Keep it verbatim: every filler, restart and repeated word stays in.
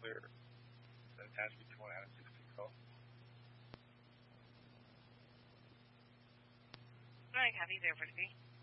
clear. The attachment between one and sixteen call. Hi, copy zero for three.